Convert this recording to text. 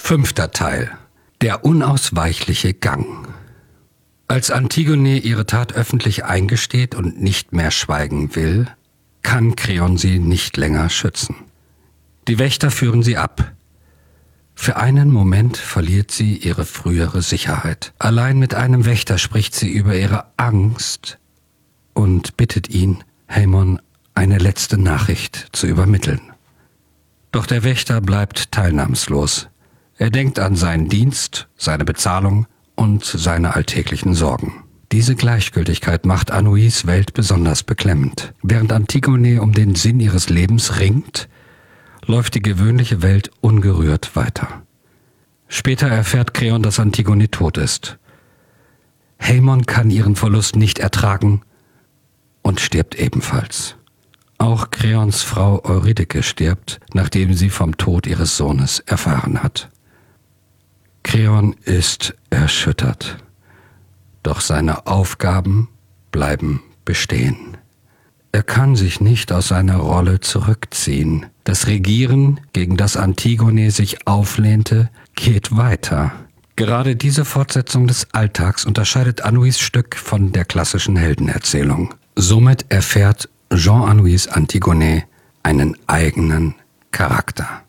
5. Teil. Der unausweichliche Gang. Als Antigone ihre Tat öffentlich eingesteht und nicht mehr schweigen will, kann Kreon sie nicht länger schützen. Die Wächter führen sie ab. Für einen Moment verliert sie ihre frühere Sicherheit. Allein mit einem Wächter spricht sie über ihre Angst und bittet ihn, Haemon eine letzte Nachricht zu übermitteln. Doch der Wächter bleibt teilnahmslos. Er denkt an seinen Dienst, seine Bezahlung und seine alltäglichen Sorgen. Diese Gleichgültigkeit macht Anouis Welt besonders beklemmend. Während Antigone um den Sinn ihres Lebens ringt, läuft die gewöhnliche Welt ungerührt weiter. Später erfährt Kreon, dass Antigone tot ist. Haemon kann ihren Verlust nicht ertragen und stirbt ebenfalls. Auch Kreons Frau Eurydike stirbt, nachdem sie vom Tod ihres Sohnes erfahren hat. Kreon ist erschüttert, doch seine Aufgaben bleiben bestehen. Er kann sich nicht aus seiner Rolle zurückziehen. Das Regieren, gegen das Antigone sich auflehnte, geht weiter. Gerade diese Fortsetzung des Alltags unterscheidet Anouis Stück von der klassischen Heldenerzählung. Somit erfährt Jean Anouilh Antigone einen eigenen Charakter.